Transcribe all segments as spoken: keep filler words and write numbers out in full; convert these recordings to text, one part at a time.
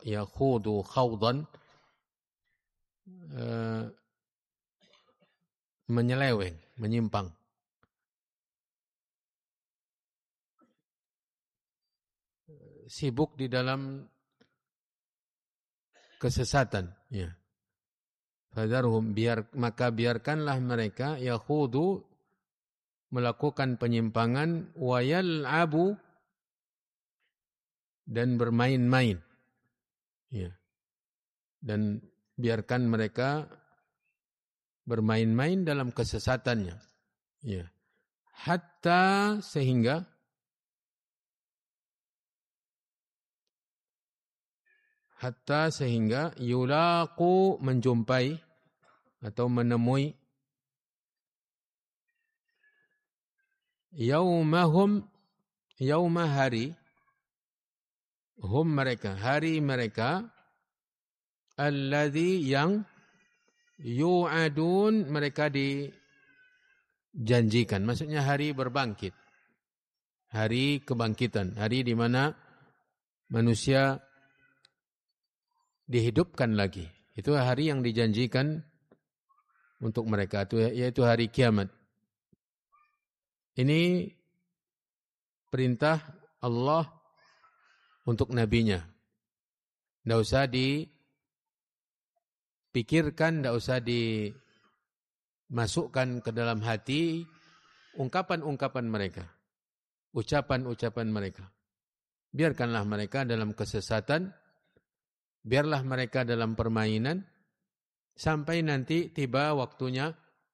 yakhudu khawdan, uh, menyeleweng, menyimpang. Sibuk di dalam kesesatan, ya. Fadharhum, biar maka biarkanlah mereka yakhudu, melakukan penyimpangan, wa yal'abu, dan bermain-main, ya. Dan biarkan mereka bermain-main dalam kesesatannya, ya. Hatta sehingga hatta sehingga yulaqu, menjumpai atau menemui, yaumahum, yauma hari, hum mereka, hari mereka, alladzi yang yu'adun, mereka dijanjikan, maksudnya hari berbangkit, hari kebangkitan, hari di mana manusia dihidupkan lagi. Itu hari yang dijanjikan untuk mereka, yaitu hari kiamat. Ini perintah Allah untuk nabinya. Tidak usah dipikirkan, tidak usah dimasukkan ke dalam hati ungkapan-ungkapan mereka, ucapan-ucapan mereka. Biarkanlah mereka dalam kesesatan, biarlah mereka dalam permainan, sampai nanti tiba waktunya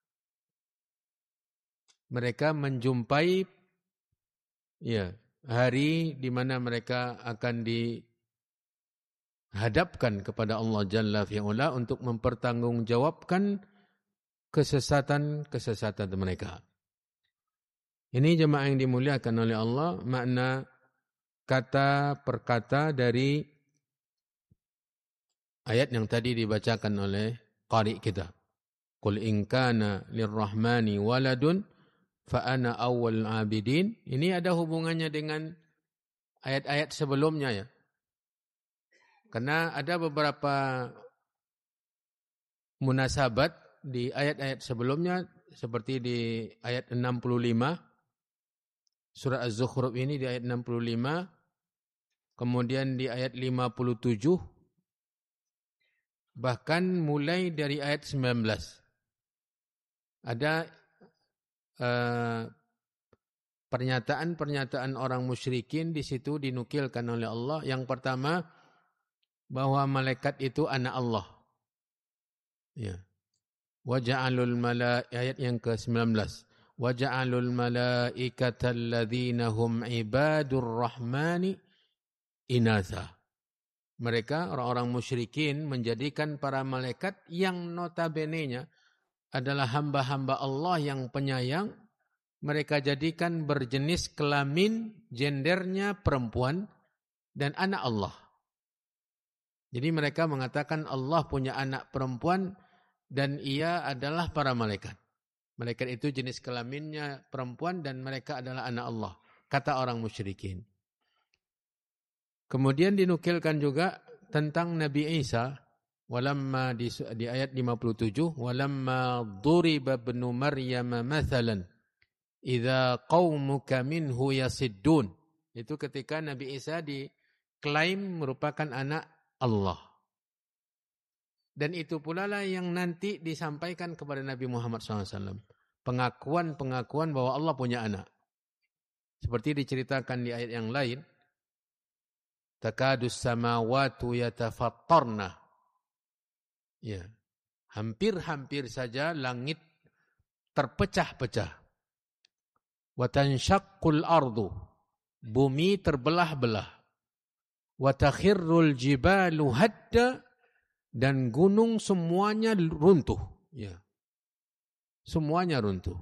mereka menjumpai, ya, hari di mana mereka akan dihadapkan kepada Allah Jalla fi'ula untuk mempertanggungjawabkan kesesatan-kesesatan mereka. Ini jemaah yang dimuliakan oleh Allah, makna kata per kata dari ayat yang tadi dibacakan oleh qari kita. Qul in kana lirrahmani waladun fa ana awwal abidin. Ini ada hubungannya dengan ayat-ayat sebelumnya, ya. Karena ada beberapa munasabat di ayat-ayat sebelumnya, seperti di ayat enam puluh lima surah Az-Zukhruf ini, di ayat enam puluh lima, kemudian di ayat lima puluh tujuh, bahkan mulai dari ayat sembilan belas. Ada uh, pernyataan-pernyataan orang musyrikin di situ dinukilkan oleh Allah. Yang pertama, bahwa malaikat itu anak Allah. Ya. Waja'alul malaikata, ayat yang ke sembilan belas. Waja'alul malaikata alladzina hum ibadur rahmani inatha. Mereka, orang-orang musyrikin, menjadikan para malaikat yang notabene-nya adalah hamba-hamba Allah yang penyayang, mereka jadikan berjenis kelamin, gendernya perempuan dan anak Allah. Jadi mereka mengatakan Allah punya anak perempuan dan ia adalah para malaikat. Malaikat itu jenis kelaminnya perempuan dan mereka adalah anak Allah, kata orang musyrikin. Kemudian dinukilkan juga tentang Nabi Isa, walamma di, di ayat lima puluh tujuh, walamma duriba ibnu Maryam mathalan idza qaumuka minhu yasiddun. Itu ketika Nabi Isa diklaim merupakan anak Allah. Dan itu pula lah yang nanti disampaikan kepada Nabi Muhammad shallallahu alaihi wasallam. Pengakuan-pengakuan bahwa Allah punya anak. Seperti diceritakan di ayat yang lain. Takadus samawatu yatafattarna. Ya. Hampir-hampir saja langit terpecah-pecah. Wa tanshaqqul ardu. Bumi terbelah-belah. Wa takhirrul jibalu hadda. Dan gunung semuanya runtuh. Ya. Semuanya runtuh.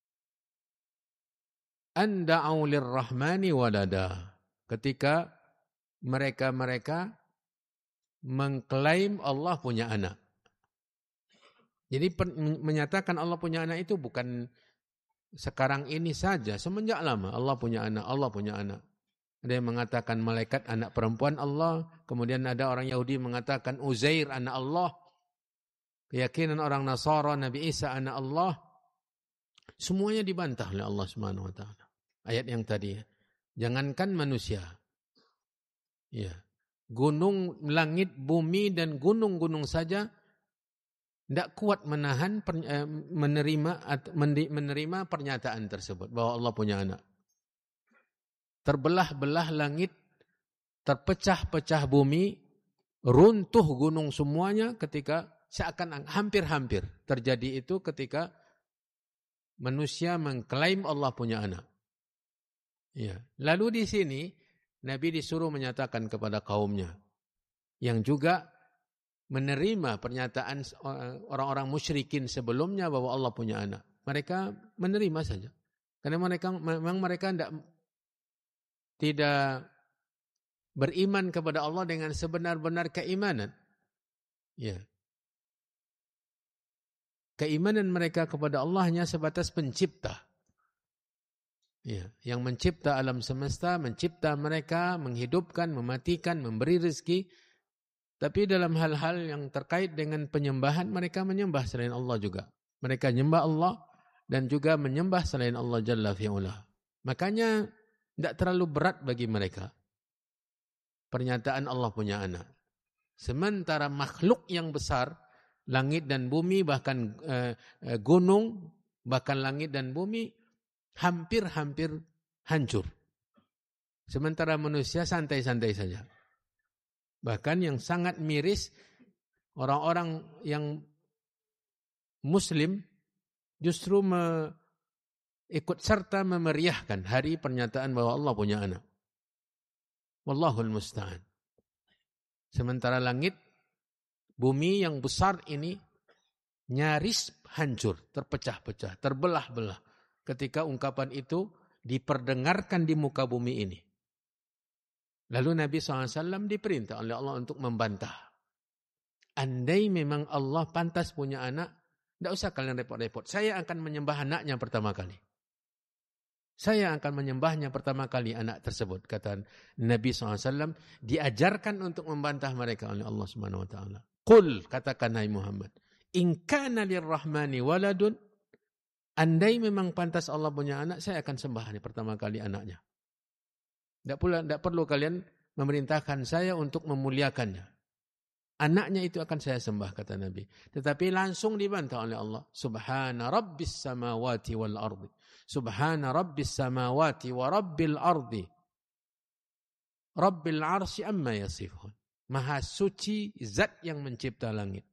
Anda'u lirrahmani walada. Ketika mereka-mereka mengklaim Allah punya anak. Jadi menyatakan Allah punya anak itu bukan sekarang ini saja. Semenjak lama Allah punya anak, Allah punya anak. Ada yang mengatakan malaikat anak perempuan Allah. Kemudian ada orang Yahudi mengatakan Uzair anak Allah. Keyakinan orang Nasara Nabi Isa anak Allah. Semuanya dibantah oleh Allah Subhanahu wa taala. Ayat yang tadi ya. Jangankan manusia. Ya. Gunung, langit, bumi dan gunung-gunung saja tidak kuat menahan menerima menerima pernyataan tersebut bahwa Allah punya anak. Terbelah-belah langit, terpecah-pecah bumi, runtuh gunung semuanya ketika seakan hampir-hampir terjadi itu ketika manusia mengklaim Allah punya anak. Ya. Lalu di sini Nabi disuruh menyatakan kepada kaumnya yang juga menerima pernyataan orang-orang musyrikin sebelumnya bahwa Allah punya anak. Mereka menerima saja. Karena mereka memang mereka tidak tidak beriman kepada Allah dengan sebenar-benar keimanan. Ya. Keimanan mereka kepada Allah hanya sebatas pencipta. Ya, yang mencipta alam semesta, mencipta mereka, menghidupkan, mematikan, memberi rezeki. Tapi dalam hal-hal yang terkait dengan penyembahan, mereka menyembah selain Allah juga. Mereka menyembah Allah dan juga menyembah selain Allah Jalla fi'ula. Makanya tidak terlalu berat bagi mereka pernyataan Allah punya anak. Sementara makhluk yang besar, langit dan bumi, bahkan eh, gunung, bahkan langit dan bumi, hampir-hampir hancur. Sementara manusia santai-santai saja. Bahkan yang sangat miris, orang-orang yang Muslim justru me, ikut serta memeriahkan hari pernyataan bahwa Allah punya anak. Wallahul musta'an. Sementara langit, bumi yang besar ini nyaris hancur, terpecah-pecah, terbelah-belah. Ketika ungkapan itu diperdengarkan di muka bumi ini. Lalu Nabi shallallahu alaihi wasallam diperintah oleh Allah untuk membantah. Andai memang Allah pantas punya anak, tidak usah kalian repot-repot. Saya akan menyembah anaknya pertama kali. Saya akan menyembahnya pertama kali anak tersebut. Kata Nabi shallallahu alaihi wasallam, diajarkan untuk membantah mereka oleh Allah subhanahu wa taala. Qul, katakan hai Muhammad, in kana lirrahmani waladun, andai memang pantas Allah punya anak, saya akan sembah ini pertama kali anaknya. Tidak pula, tidak perlu kalian memerintahkan saya untuk memuliakannya. Anaknya itu akan saya sembah, kata Nabi. Tetapi langsung dibantah oleh Allah. Subhana rabbis samawati wal ardi. Subhana rabbis samawati wa rabbil ardi. Rabbil arsi amma yasifun. Maha suci zat yang mencipta langit.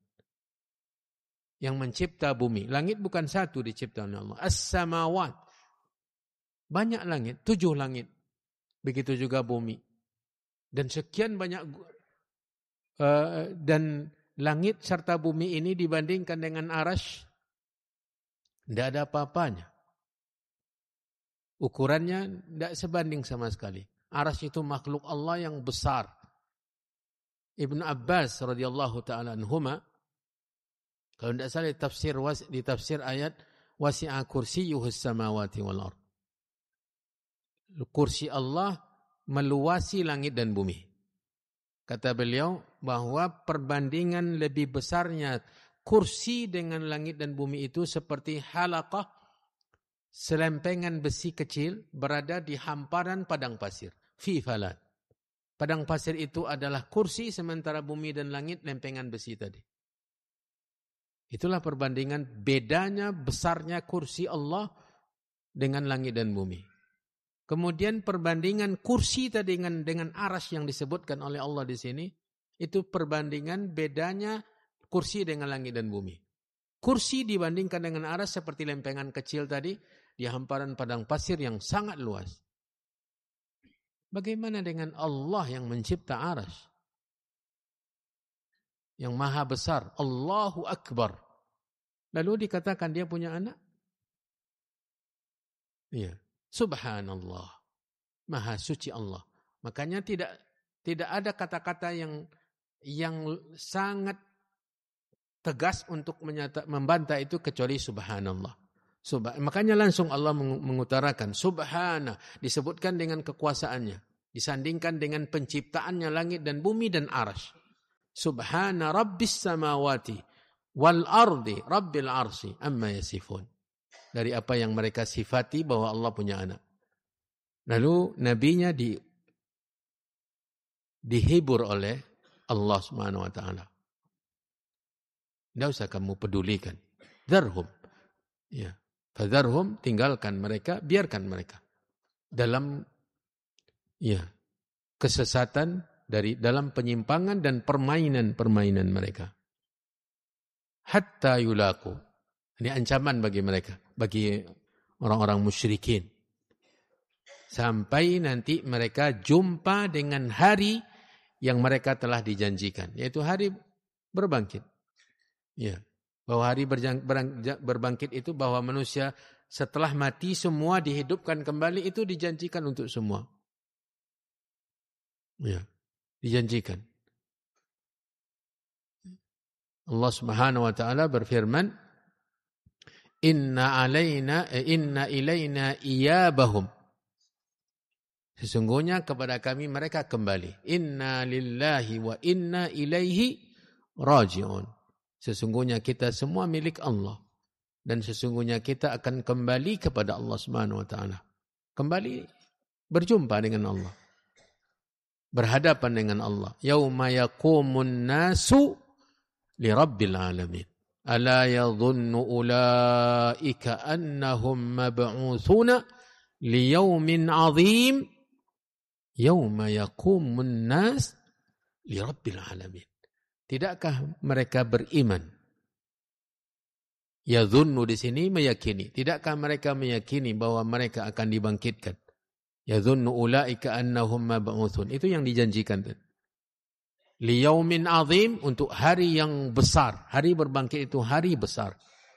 Yang mencipta bumi. Langit bukan satu dicipta oleh Allah. As-samawat. Banyak langit. Tujuh langit. Begitu juga bumi. Dan sekian banyak. Uh, dan langit serta bumi ini dibandingkan dengan arash. Tidak ada apa-apanya. Ukurannya tidak sebanding sama sekali. Arash itu makhluk Allah yang besar. Ibn Abbas radhiyallahu ta'ala anhuma, kalau tidak salah di tafsir, di tafsir ayat wasi'a kursiyyuhus samawati wal ard. Kursi Allah meluasi langit dan bumi. Kata beliau bahwa perbandingan lebih besarnya kursi dengan langit dan bumi itu seperti halaqah, selempengan besi kecil berada di hamparan padang pasir. Fi falat. Padang pasir itu adalah kursi, sementara bumi dan langit lempengan besi tadi. Itulah perbandingan bedanya besarnya kursi Allah dengan langit dan bumi. Kemudian perbandingan kursi tadi dengan dengan arsy yang disebutkan oleh Allah di sini, itu perbandingan bedanya kursi dengan langit dan bumi. Kursi dibandingkan dengan arsy seperti lempengan kecil tadi di hamparan padang pasir yang sangat luas. Bagaimana dengan Allah yang mencipta arsy? Yang maha besar, Allahu Akbar. Lalu dikatakan dia punya anak? Iya. Subhanallah. Maha suci Allah. Makanya tidak tidak ada kata-kata yang yang sangat tegas untuk menyata, membantah itu kecuali subhanallah. Subhan, makanya langsung Allah mengutarakan subhana, disebutkan dengan kekuasaannya. Disandingkan dengan penciptaannya langit dan bumi dan arsy. Subhana rabbis samawati wal ardi rabbil arsy amma yasifun. Dari apa yang mereka sifati bahwa Allah punya anak. Lalu nabinya di dihibur oleh Allah Subhanahu wa taala. Tidak usah kamu pedulikan. Dharhum. Ya. Fadharhum, tinggalkan mereka, biarkan mereka. Dalam ya, kesesatan dari dalam penyimpangan dan permainan-permainan mereka. Hatta yulaku. Ini ancaman bagi mereka, bagi orang-orang musyrikin. Sampai nanti mereka jumpa dengan hari yang mereka telah dijanjikan, yaitu hari berbangkit. Ya, bahwa hari berjang, berang, berbangkit itu bahwa manusia setelah mati semua dihidupkan kembali, itu dijanjikan untuk semua. Ya, dijanjikan. Allah Subhanahu wa taala berfirman, "Inna alaina inna ilaina iyabahum." Sesungguhnya kepada kami mereka kembali. Inna lillahi wa inna ilaihi raji'un. Sesungguhnya kita semua milik Allah. Dan sesungguhnya kita akan kembali kepada Allah Subhanahu wa taala. Kembali berjumpa dengan Allah. Berhadapan dengan Allah. Yauma yaqumun nasu li rabbil alamin. Ala yadhunnu ulaika annahum mab'utsuna li yaumin 'adzim. Yauma yaqumun nas li rabbil alamin. Tidakkah mereka beriman? Yadhunnu di sini meyakini. Tidakkah mereka meyakini bahwa mereka akan dibangkitkan? Yadhunnu ulaika annahum mab'utsun. Itu yang dijanjikan. Li yaumin 'adzim, untuk hari yang besar. Hari berbangkit itu hari besar.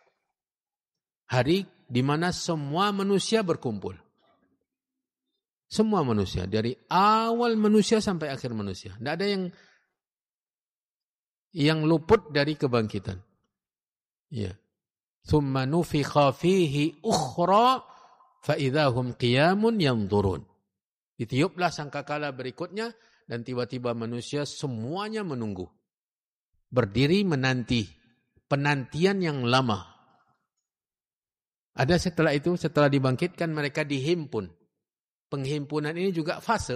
Hari di mana semua manusia berkumpul. Semua manusia, dari awal manusia sampai akhir manusia. Tidak ada yang yang luput dari kebangkitan. Ya. Tsumma nufikha fihi ukhra fa idzahum qiyamun yanzurun. Ditiuplah sangkakala berikutnya dan tiba-tiba manusia semuanya menunggu. Berdiri menanti penantian yang lama. Ada setelah itu, setelah dibangkitkan mereka dihimpun. Penghimpunan ini juga fase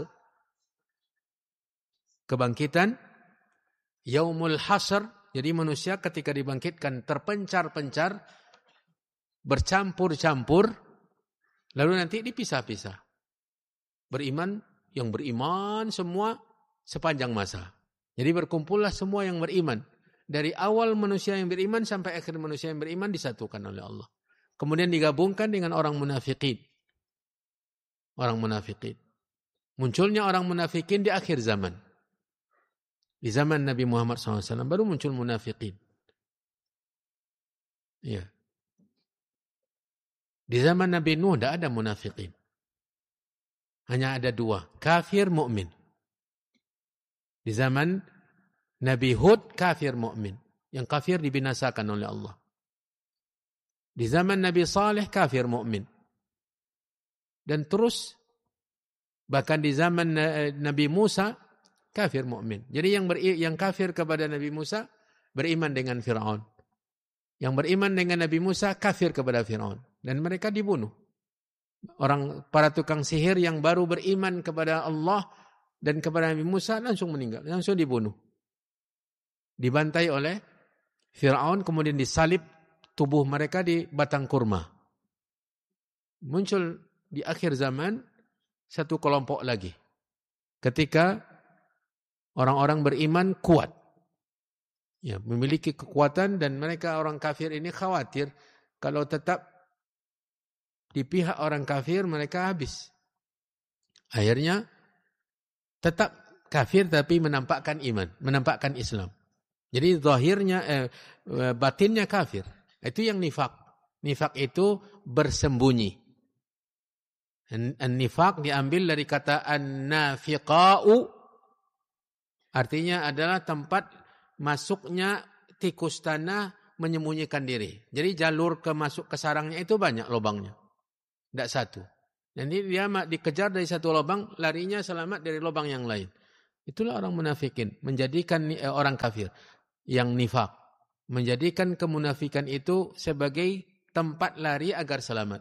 kebangkitan, yaumul hasr. Jadi manusia ketika dibangkitkan terpencar-pencar, bercampur-campur, lalu nanti dipisah-pisah. Beriman, yang beriman semua sepanjang masa. Jadi berkumpullah semua yang beriman. Dari awal manusia yang beriman sampai akhir manusia yang beriman disatukan oleh Allah. Kemudian digabungkan dengan orang munafikin. Orang munafikin. Munculnya orang munafikin di akhir zaman. Di zaman Nabi Muhammad shallallahu alaihi wasallam baru muncul munafikin. Ya. Di zaman Nabi Nuh tidak ada munafikin. Hanya ada dua. Kafir, mukmin. Di zaman Nabi Hud, kafir, mukmin. Yang kafir dibinasakan oleh Allah. Di zaman Nabi Saleh, kafir, mukmin. Dan terus, bahkan di zaman Nabi Musa, kafir mukmin. Jadi yang ber, yang kafir kepada Nabi Musa, beriman dengan Fir'aun. Yang beriman dengan Nabi Musa, kafir kepada Fir'aun. Dan mereka dibunuh. Orang, para tukang sihir yang baru beriman kepada Allah dan kepada Nabi Musa, langsung meninggal. Langsung dibunuh. Dibantai oleh Fir'aun, kemudian disalib tubuh mereka di batang kurma. Muncul di akhir zaman satu kelompok lagi. Ketika orang-orang beriman kuat. Ya, memiliki kekuatan dan mereka orang kafir ini khawatir kalau tetap di pihak orang kafir mereka habis. Akhirnya tetap kafir tapi menampakkan iman, menampakkan Islam. Jadi zahirnya eh, batinnya kafir. Itu yang nifak. Nifak itu bersembunyi. An-nifaq diambil dari kata an-nafiqa'u, artinya adalah tempat masuknya tikus tanah menyembunyikan diri. Jadi jalur ke masuk ke sarangnya itu banyak lubangnya. Tidak satu. Jadi dia dikejar dari satu lubang, larinya selamat dari lubang yang lain. Itulah orang munafikin, menjadikan eh, orang kafir yang nifak, menjadikan kemunafikan itu sebagai tempat lari agar selamat.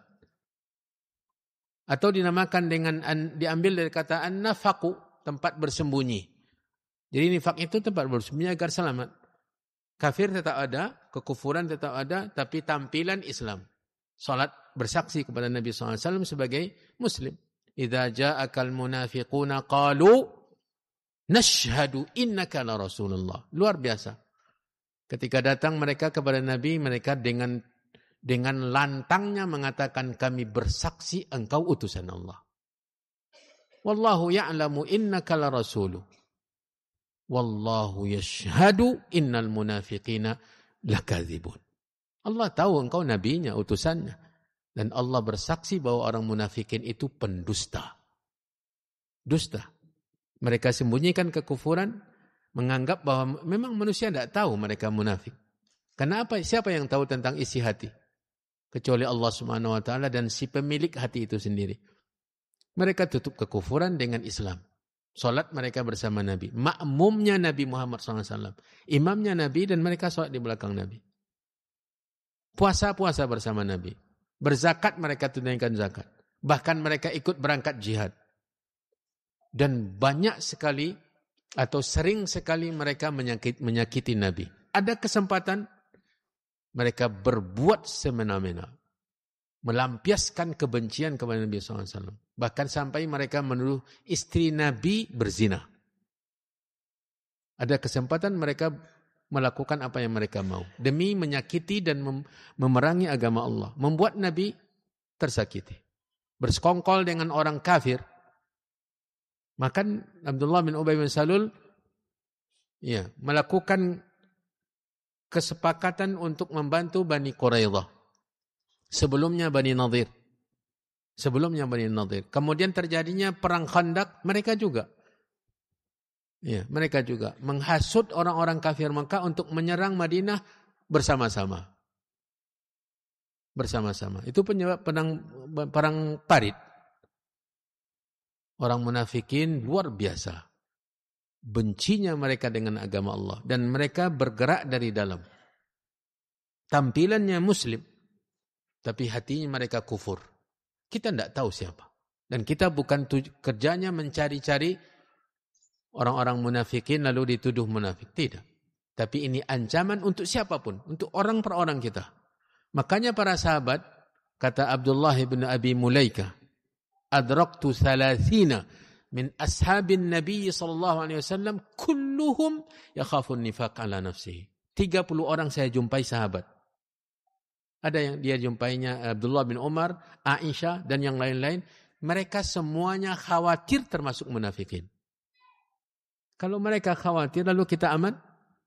Atau dinamakan dengan diambil dari kata an-nafaku, tempat bersembunyi. Jadi nifak itu tempat bersembunyi agar selamat. Kafir tetap ada, kekufuran tetap ada, tapi tampilan Islam. Salat bersaksi kepada Nabi sallallahu alaihi wasallam sebagai Muslim. Idza ja'akal munafiquna qalu nashhadu innaka la Rasulullah. Luar biasa. Ketika datang mereka kepada Nabi, mereka dengan dengan lantangnya mengatakan kami bersaksi engkau utusan Allah. Wallahu ya'lamu innaka la rasuluh. Wallahu yashhadu innal munafiqina lakadzibun. Allah tahu engkau nabinya, utusannya. Dan Allah bersaksi bahwa orang munafikin itu pendusta. Dusta. Mereka sembunyikan kekufuran, menganggap bahwa memang manusia tidak tahu mereka munafik. Kenapa? Siapa yang tahu tentang isi hati? Kecuali Allah Subhanahu wa taala dan si pemilik hati itu sendiri. Mereka tutup kekufuran dengan Islam. Salat mereka bersama Nabi. Makmumnya Nabi Muhammad shallallahu alaihi wasallam. Imamnya Nabi dan mereka salat di belakang Nabi. Puasa-puasa bersama Nabi. Berzakat mereka tunaikan zakat. Bahkan mereka ikut berangkat jihad. Dan banyak sekali atau sering sekali mereka menyakiti, menyakiti Nabi. Ada kesempatan mereka berbuat semena-mena. Melampiaskan kebencian kepada Nabi shallallahu alaihi wasallam. Bahkan sampai mereka menuduh istri Nabi berzina. Ada kesempatan mereka melakukan apa yang mereka mau. Demi menyakiti dan mem- memerangi agama Allah. Membuat Nabi tersakiti. Bersekongkol dengan orang kafir. Maka Abdullah bin Ubay bin Salul ya, melakukan kesepakatan untuk membantu Bani Quraidah. Sebelumnya Bani Nadir. Sebelumnya Bani Nadir. Kemudian terjadinya perang Khandaq, mereka juga. Ya, mereka juga menghasut orang-orang kafir Mekah untuk menyerang Madinah bersama-sama. Bersama-sama. Itu penyebab perang, perang Parit. Orang munafikin luar biasa. Bencinya mereka dengan agama Allah. Dan mereka bergerak dari dalam. Tampilannya Muslim. Tapi hatinya mereka kufur. Kita tidak tahu siapa. Dan kita bukan tuj- kerjanya mencari-cari orang-orang munafikin lalu dituduh munafik. Tidak. Tapi ini ancaman untuk siapapun. Untuk orang per orang kita. Makanya para sahabat, kata Abdullah bin Abi Mulaika, adraktu thalathina min ashabin Nabi sallallahu alaihi wasallam kulluhum yakhafun nifaq ala nafsihi. tiga puluh orang saya jumpai sahabat. Ada yang dia jumpainya Abdullah bin Umar, Aisyah dan yang lain-lain. Mereka semuanya khawatir termasuk munafikin. Kalau mereka khawatir lalu kita aman?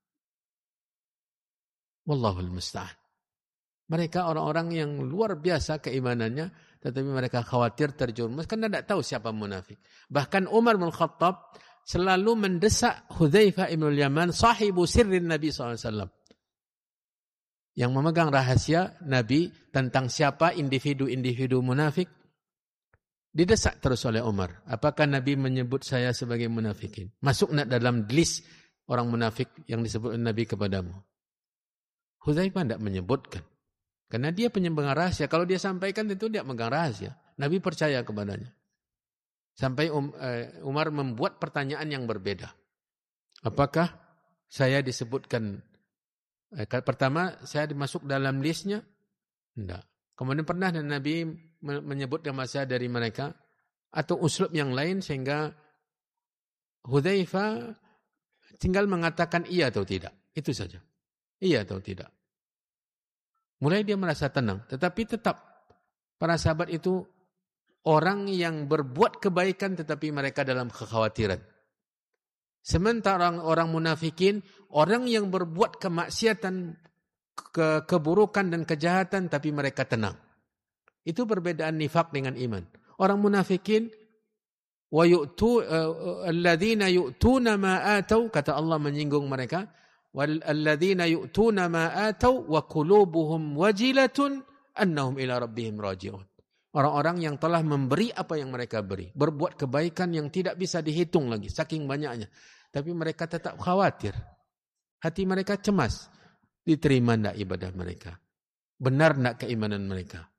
Wallahul musta'an. Mereka orang-orang yang luar biasa keimanannya, tetapi mereka khawatir terjerumus karena tidak tahu siapa munafik. Bahkan Umar bin Khattab selalu mendesak Hudzaifah ibn al-Yaman, sahibu sirrin Nabi sallallahu alaihi wasallam, yang memegang rahasia Nabi tentang siapa individu-individu munafik. Didesak terus oleh Umar. Apakah Nabi menyebut saya sebagai munafikin? Masuk nak dalam list orang munafik yang disebut Nabi kepadamu. Hudzaifah tidak menyebutkan. Karena dia penyembah rahasia. Kalau dia sampaikan itu dia memegang rahasia. Nabi percaya kepadanya. Sampai um, uh, Umar membuat pertanyaan yang berbeda. Apakah saya disebutkan? Uh, pertama, saya dimasuk dalam listnya? Tidak. Kemudian pernah dan Nabi menyebut nama saya dari mereka. Atau uslub yang lain sehingga Hudzaifah tinggal mengatakan iya atau tidak. Itu saja. Iya atau tidak. Mulai dia merasa tenang. Tetapi tetap para sahabat itu orang yang berbuat kebaikan tetapi mereka dalam kekhawatiran. Sementara orang munafikin, orang yang berbuat kemaksiatan, ke, keburukan dan kejahatan tapi mereka tenang. Itu perbedaan nifak dengan iman. Orang munafikin wa yu'tu alladzina yu'tuna ma atau, kata Allah menyinggung mereka. وَالَّذِينَ يُؤْتُونَ مَا آتَوْا وَقُلُوبُهُمْ وَجِلَةٌ أَنَّهُمْ إِلَى رَبِّهِمْ رَاجِعُونَ. Orang-orang yang telah memberi apa yang mereka beri. Berbuat kebaikan yang tidak bisa dihitung lagi, saking banyaknya. Tapi mereka tetap khawatir. Hati mereka cemas. Diterima tidak ibadah mereka? Benar tidak keimanan mereka?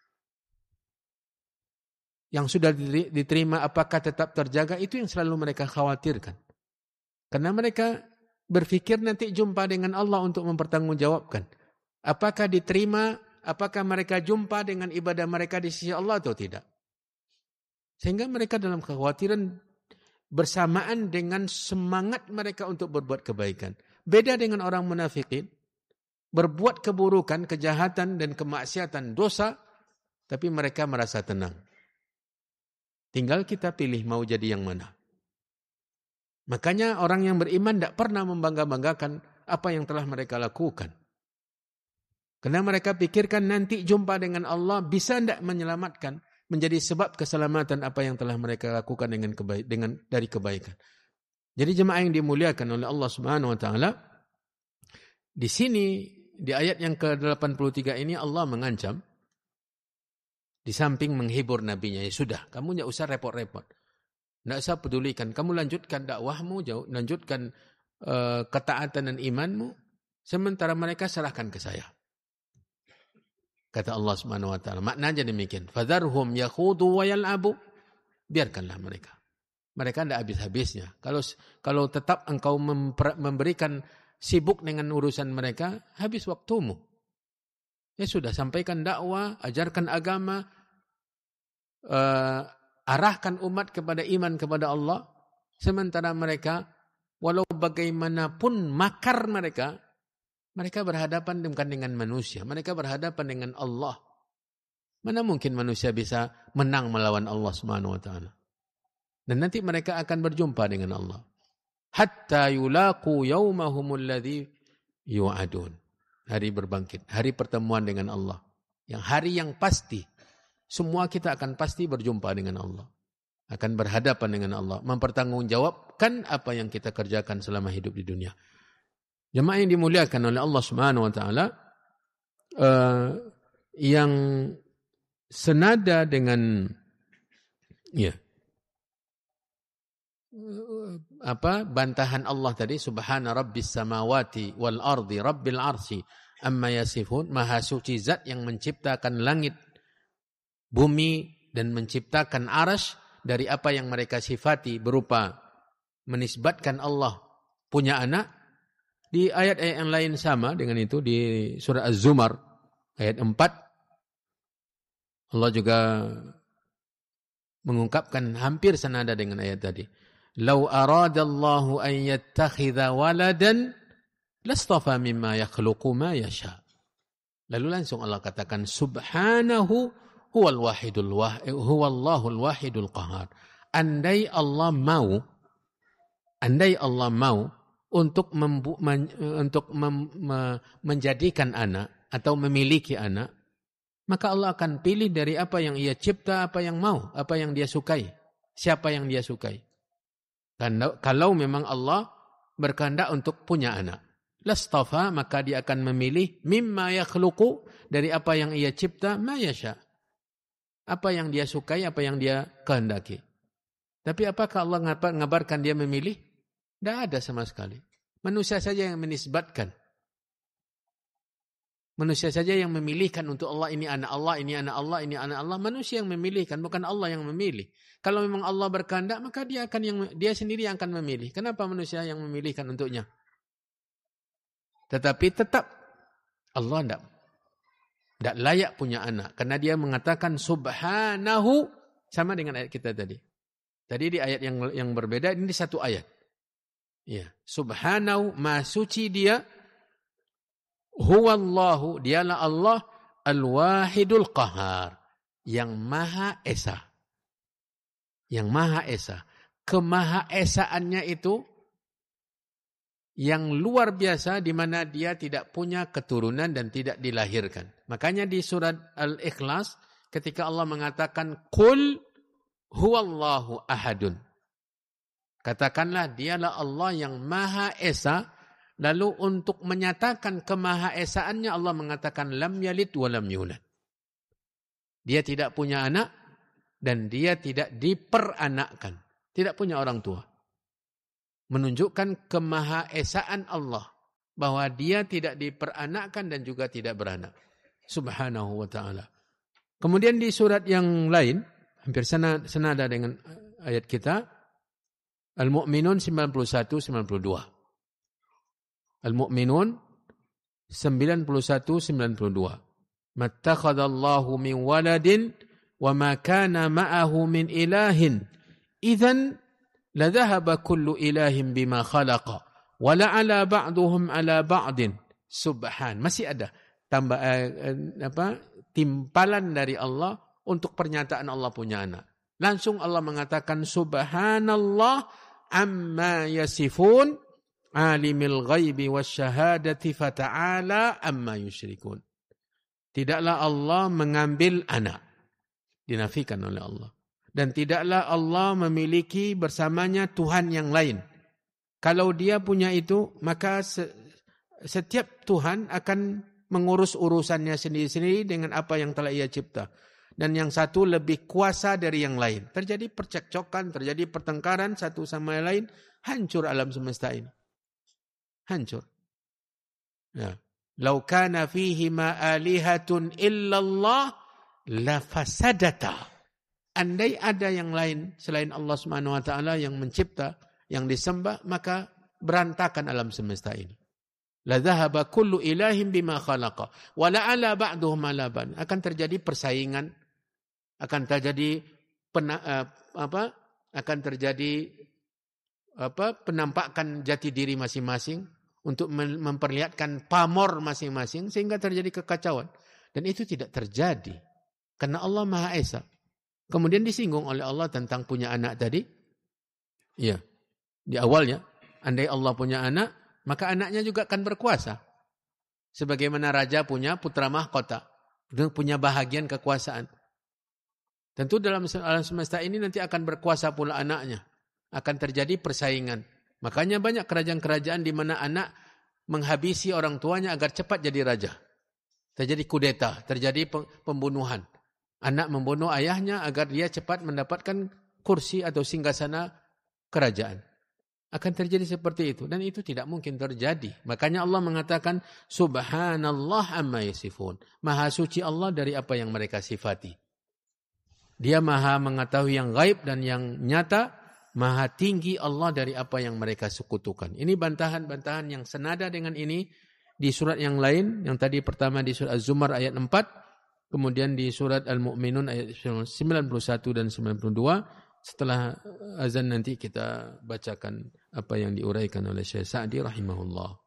Yang sudah diterima apakah tetap terjaga? Itu yang selalu mereka khawatirkan. Karena mereka berpikir nanti jumpa dengan Allah untuk mempertanggungjawabkan. Apakah diterima? Apakah mereka jumpa dengan ibadah mereka di sisi Allah atau tidak? Sehingga mereka dalam kekhawatiran bersamaan dengan semangat mereka untuk berbuat kebaikan. Beda dengan orang munafikin. Berbuat keburukan, kejahatan dan kemaksiatan, dosa. Tapi mereka merasa tenang. Tinggal kita pilih mau jadi yang mana. Makanya orang yang beriman tidak pernah membangga-banggakan apa yang telah mereka lakukan. Karena mereka pikirkan nanti jumpa dengan Allah bisa tidak menyelamatkan, menjadi sebab keselamatan apa yang telah mereka lakukan dengan kebaik, dengan dari kebaikan. Jadi jemaah yang dimuliakan oleh Allah Subhanahu wa taala, di sini di ayat yang ke delapan puluh tiga ini Allah mengancam, di samping menghibur nabinya, ya sudah, kamu tidak usah repot-repot. Tidak usah pedulikan, kamu lanjutkan dakwahmu, lanjutkan uh, ketaatan dan imanmu, sementara mereka serahkan ke saya. Kata Allah Subhanahu wa taala, maknanya demikian. Fadharhum yakhudu wa yal'abu. Biarkanlah mereka. Mereka tidak habis-habisnya. Kalau kalau tetap engkau memberikan sibuk dengan urusan mereka, habis waktumu. Ya sudah, sampaikan dakwah, ajarkan agama, uh, arahkan umat kepada iman kepada Allah. Sementara mereka, walau bagaimanapun makar mereka, mereka berhadapan bukan dengan manusia. Mereka berhadapan dengan Allah. Mana mungkin manusia bisa menang melawan Allah Subhanahu wa taala. Dan nanti mereka akan berjumpa dengan Allah. Hatta yulaqu yaumahumul ladzi yu'adun. Hari berbangkit, hari pertemuan dengan Allah. Yang hari yang pasti. Semua kita akan pasti berjumpa dengan Allah. Akan berhadapan dengan Allah. Mempertanggungjawabkan apa yang kita kerjakan selama hidup di dunia. Jemaah yang dimuliakan oleh Allah Subhanahu wa taala, uh, yang senada dengan ya uh, apa bantahan Allah tadi, subhana rabbis samawati wal ardi rabbil arsy amma yasifun, maha suci zat yang menciptakan langit, bumi dan menciptakan arsy dari apa yang mereka sifati berupa menisbatkan Allah punya anak. Di ayat-ayat yang lain sama dengan itu, di surah Az-Zumar ayat empat Allah juga mengungkapkan hampir senada dengan ayat tadi. Lau aradallahu an yattakhidha waladan lastafa mimma yakhluqu ma yasha. Lalu langsung Allah katakan subhanahu huwal wahidul wahid huwallahul wahidul qahar. Andai Allah mau andai Allah mau untuk membu, men, untuk mem, me, menjadikan anak atau memiliki anak, maka Allah akan pilih dari apa yang ia cipta, apa yang mau, apa yang dia sukai, siapa yang dia sukai. Kalau, kalau memang Allah berkehendak untuk punya anak, lastafa, maka dia akan memilih mimma yakhluqu, dari apa yang ia cipta, ma yasha, apa yang dia sukai, apa yang dia kehendaki. Tapi apakah Allah ngabarkan dia memilih? Tidak ada sama sekali. Manusia saja yang menisbatkan. Manusia saja yang memilihkan untuk Allah, ini anak Allah, ini anak Allah, ini anak Allah. Manusia yang memilihkan, bukan Allah yang memilih. Kalau memang Allah berkehendak, maka dia akan yang dia sendiri yang akan memilih. Kenapa manusia yang memilihkan untuknya? Tetapi tetap Allah tidak tidak layak punya anak. Karena dia mengatakan subhanahu, sama dengan ayat kita tadi. Tadi di ayat yang yang berbeda, ini di satu ayat. Ya, subhanahu, maha suci dia, huwallahu, dialah Allah, al-wahidul qahar, yang maha esa. Yang maha esa. Kemaha esaannya itu yang luar biasa, di mana dia tidak punya keturunan dan tidak dilahirkan. Makanya di surat Al-Ikhlas, ketika Allah mengatakan qul huwallahu ahadun, katakanlah dialah Allah yang maha esa. Lalu untuk menyatakan kemahaesaannya Allah mengatakan lam yalid wa lam yulad. Dia tidak punya anak dan dia tidak diperanakkan. Tidak punya orang tua. Menunjukkan kemahaesaan Allah. Bahwa dia tidak diperanakkan dan juga tidak beranak. Subhanahu wa ta'ala. Kemudian di surat yang lain, hampir senada dengan ayat kita, Al-Mu'minun sembilan puluh satu sembilan puluh dua. Al-Mu'minun sembilan puluh satu sembilan puluh dua. Mattakhadallahu min waladin wa ma kana ma'ahu min ilahin idzan la dhahaba kullu ilahin bima khalaqa wa la ala ba'duhum ala ba'din subhan. Masih ada tambah eh, apa timpalan dari Allah untuk pernyataan Allah punya anak. Langsung Allah mengatakan subhanallah amma yasifun alimil ghaibi wasyahadati fata'ala amma yusyrikun. Tidaklah Allah mengambil anak. Dinafikan oleh Allah. Dan tidaklah Allah memiliki bersamanya Tuhan yang lain. Kalau dia punya itu, maka setiap Tuhan akan mengurus urusannya sendiri-sendiri dengan apa yang telah ia cipta. Dan yang satu lebih kuasa dari yang lain. Terjadi percekcokan, terjadi pertengkaran satu sama yang lain. Hancur alam semesta ini. Hancur. Ya. Lau kana fihima alihatun illallah la fasadata. Andai ada yang lain selain Allah Subhanahu wa taala yang mencipta, yang disembah, maka berantakan alam semesta ini. La dhahaba kullu ilahin bima khalaqa wa la ala ba'duhum ala ba'd. Akan terjadi persaingan, akan terjadi pena, uh, apa? akan terjadi apa? penampakan jati diri masing-masing untuk memperlihatkan pamor masing-masing sehingga terjadi kekacauan. Dan itu tidak terjadi karena Allah Maha Esa. Kemudian disinggung oleh Allah tentang punya anak tadi. Iya. Di awalnya, andai Allah punya anak, maka anaknya juga akan berkuasa. Sebagaimana raja punya putra mahkota, punya bahagian kekuasaan. Tentu dalam alam semesta ini nanti akan berkuasa pula anaknya. Akan terjadi persaingan. Makanya banyak kerajaan-kerajaan di mana anak menghabisi orang tuanya agar cepat jadi raja. Terjadi kudeta, terjadi pembunuhan. Anak membunuh ayahnya agar dia cepat mendapatkan kursi atau singgasana kerajaan. Akan terjadi seperti itu. Dan itu tidak mungkin terjadi. Makanya Allah mengatakan, Subhanallah amma yasifun. Maha suci Allah dari apa yang mereka sifati. Dia maha mengetahui yang gaib dan yang nyata. Maha tinggi Allah dari apa yang mereka sekutukan. Ini bantahan-bantahan yang senada dengan ini di surat yang lain. Yang tadi pertama di surat Az-Zumar ayat empat. Kemudian di surat Al-Mu'minun ayat sembilan puluh satu dan sembilan puluh dua. Setelah azan nanti kita bacakan apa yang diuraikan oleh Syekh Sa'di rahimahullah.